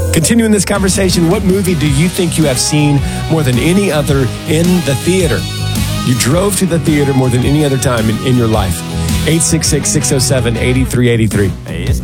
Continuing this conversation, what movie do you think you have seen more than any other in the theater? You drove to the theater more than any other time in your life. 866-607-8383.